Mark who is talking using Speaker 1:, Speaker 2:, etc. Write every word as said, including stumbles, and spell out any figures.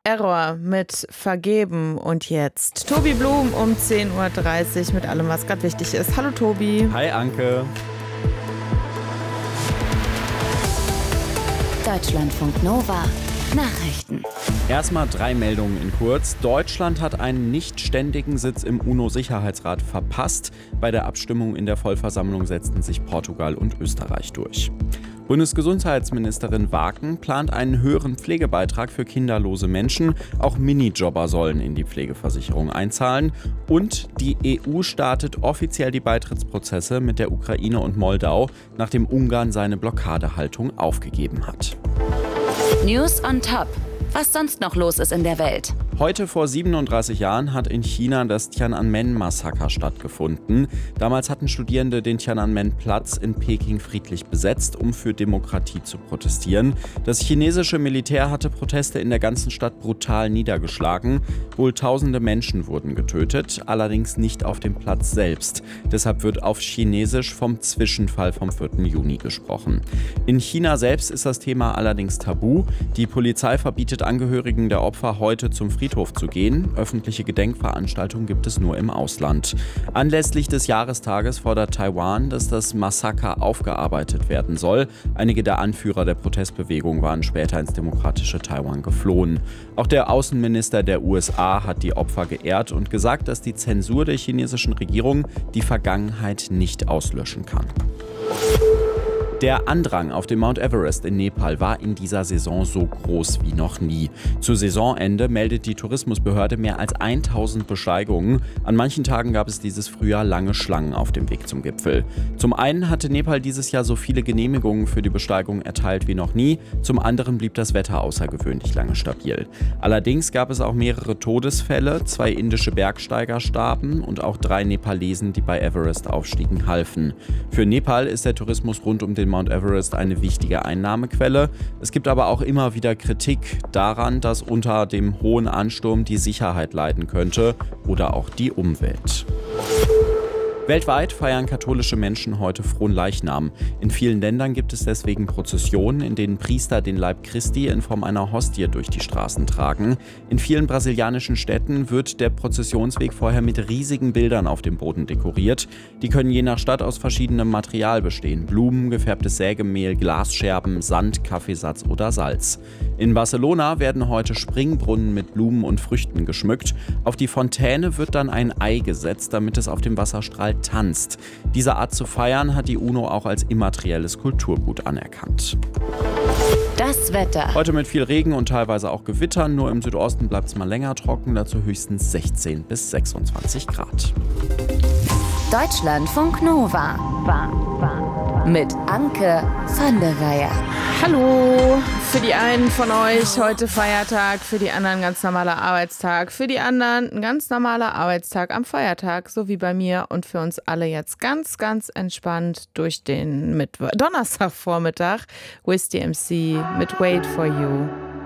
Speaker 1: Error mit Vergeben. Und jetzt Tobi Blum um zehn Uhr dreißig mit allem, was gerade wichtig ist. Hallo Tobi.
Speaker 2: Hi Anke.
Speaker 3: Deutschlandfunk Nova Nachrichten.
Speaker 2: Erstmal drei Meldungen in kurz. Deutschland hat einen nicht ständigen Sitz im U N O-Sicherheitsrat verpasst. Bei der Abstimmung in der Vollversammlung setzten sich Portugal und Österreich durch. Bundesgesundheitsministerin Waken plant einen höheren Pflegebeitrag für kinderlose Menschen. Auch Minijobber sollen in die Pflegeversicherung einzahlen. Und die E U startet offiziell die Beitrittsprozesse mit der Ukraine und Moldau, nachdem Ungarn seine Blockadehaltung aufgegeben hat.
Speaker 3: News on Top. Was sonst noch los ist in der Welt.
Speaker 2: Heute vor siebenunddreißig Jahren hat in China das Tiananmen-Massaker stattgefunden. Damals hatten Studierende den Tiananmen-Platz in Peking friedlich besetzt, um für Demokratie zu protestieren. Das chinesische Militär hatte Proteste in der ganzen Stadt brutal niedergeschlagen. Wohl tausende Menschen wurden getötet, allerdings nicht auf dem Platz selbst. Deshalb wird auf Chinesisch vom Zwischenfall vom vierten Juni gesprochen. In China selbst ist das Thema allerdings tabu. Die Polizei verbietet Angehörigen der Opfer heute zum Friedhof zu gehen. Öffentliche Gedenkveranstaltungen gibt es nur im Ausland. Anlässlich des Jahrestages fordert Taiwan, dass das Massaker aufgearbeitet werden soll. Einige der Anführer der Protestbewegung waren später ins demokratische Taiwan geflohen. Auch der Außenminister der U S A hat die Opfer geehrt und gesagt, dass die Zensur der chinesischen Regierung die Vergangenheit nicht auslöschen kann. Der Andrang auf dem Mount Everest in Nepal war in dieser Saison so groß wie noch nie. Zu Saisonende meldet die Tourismusbehörde mehr als tausend Besteigungen. An manchen Tagen gab es dieses Frühjahr lange Schlangen auf dem Weg zum Gipfel. Zum einen hatte Nepal dieses Jahr so viele Genehmigungen für die Besteigung erteilt wie noch nie. Zum anderen blieb das Wetter außergewöhnlich lange stabil. Allerdings gab es auch mehrere Todesfälle. Zwei indische Bergsteiger starben und auch drei Nepalesen, die bei Everest aufstiegen, halfen. Für Nepal ist der Tourismus rund um den Mount Everest eine wichtige Einnahmequelle. Es gibt aber auch immer wieder Kritik daran, dass unter dem hohen Ansturm die Sicherheit leiden könnte oder auch die Umwelt. Weltweit feiern katholische Menschen heute Fronleichnam. In vielen Ländern gibt es deswegen Prozessionen, in denen Priester den Leib Christi in Form einer Hostie durch die Straßen tragen. In vielen brasilianischen Städten wird der Prozessionsweg vorher mit riesigen Bildern auf dem Boden dekoriert. Die können je nach Stadt aus verschiedenem Material bestehen: Blumen, gefärbtes Sägemehl, Glasscherben, Sand, Kaffeesatz oder Salz. In Barcelona werden heute Springbrunnen mit Blumen und Früchten geschmückt. Auf die Fontäne wird dann ein Ei gesetzt, damit es auf dem Wasserstrahl tanzt. Diese Art zu feiern hat die U N O auch als immaterielles Kulturgut anerkannt.
Speaker 3: Das Wetter.
Speaker 2: Heute mit viel Regen und teilweise auch Gewittern. Nur im Südosten bleibt es mal länger trocken, dazu höchstens sechzehn bis sechsundzwanzig Grad.
Speaker 3: Deutschlandfunk Nova. Mit Anke van der Weyer.
Speaker 1: Hallo. Für die einen von euch heute Feiertag, für die anderen ganz normaler Arbeitstag, für die anderen ein ganz normaler Arbeitstag am Feiertag, so wie bei mir, und für uns alle jetzt ganz, ganz entspannt durch den Mittwo- Donnerstagvormittag. Wiz D M C mit Wait for You.